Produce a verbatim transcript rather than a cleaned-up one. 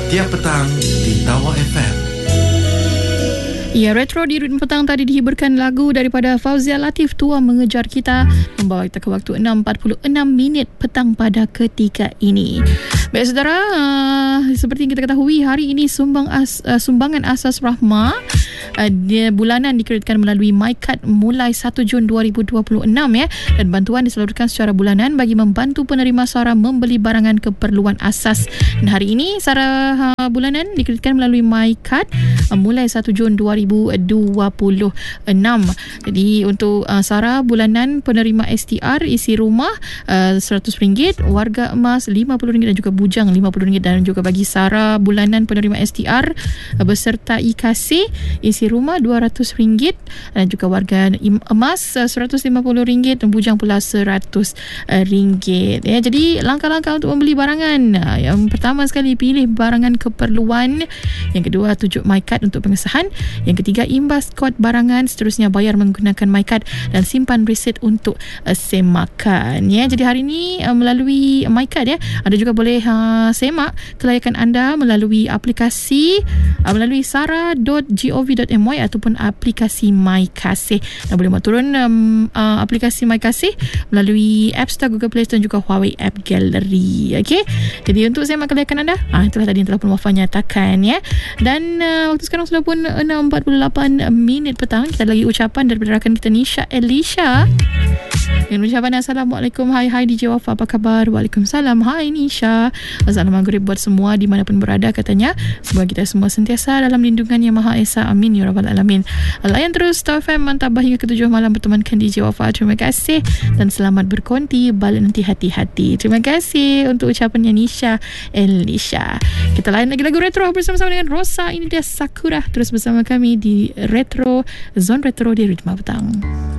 Setiap petang di Tawa F M. Ya, Retro di Ritme Petang tadi dihiburkan lagu daripada Fauzia Latif, Tua Mengejar Kita, membawa kita ke waktu enam empat puluh enam minit petang pada ketika ini. Baik saudara, uh, seperti yang kita ketahui, hari ini sumbang as, uh, sumbangan asas rahmah uh, dia bulanan dikreditkan melalui MyCard mulai satu Jun dua ribu dua puluh enam ya, dan bantuan disalurkan secara bulanan bagi membantu penerima SARA membeli barangan keperluan asas. Dan hari ini SARA uh, bulanan dikreditkan melalui MyCard uh, mulai satu Jun dua ribu dua puluh enam. Jadi untuk uh, SARA bulanan penerima S T R isi rumah uh, seratus ringgit, warga emas lima puluh ringgit dan juga bujang lima puluh ringgit, dan juga bagi SARA bulanan penerima S T R uh, beserta I K C isi rumah dua ratus ringgit, dan juga warga emas uh, seratus lima puluh ringgit dan bujang pula seratus ringgit ya. Jadi langkah-langkah untuk membeli barangan, uh, yang pertama sekali pilih barangan keperluan, yang kedua tujuk MyCard untuk pengesahan, yang ketiga imbas kod barangan, seterusnya bayar menggunakan MyCard dan simpan resit untuk uh, semakan ya. Jadi hari ini uh, melalui MyCard ya, anda juga boleh uh, semak kelayakan anda melalui aplikasi uh, melalui sara dot gov dot my ataupun aplikasi MyKasih. Dan boleh buat turun um, uh, aplikasi MyKasih melalui App Store, Google Play Store dan juga Huawei App Gallery. Okey. Jadi untuk semak kelayakan anda, ah itulah tadi yang telah pun Wafa nyatakan ya. Dan uh, waktu sekarang sudah pun enam empat puluh lapan minit petang. Kita ada lagi ucapan daripada rakan kita Nisha Elisha dengan ucapan Assalamualaikum, hai hai D J Wafa, apa khabar? Waalaikumsalam, hai Nisha, Assalamualaikum maghrib buat semua dimanapun berada katanya. Semoga kita semua sentiasa dalam lindungan Yang Maha Esa, amin ya rabbal alamin. Layan terus Star F M Mantabah hingga ke tujuh malam bertemankan D J Wafa. Terima kasih dan selamat berkonti, balik nanti hati-hati. Terima kasih untuk ucapannya Nisha Elisha. Kita layan lagi lagu retro bersama-sama dengan Rosa. Ini dia Sakura. Terus bersama kami di Retro Zone Retro di Ritme Petang.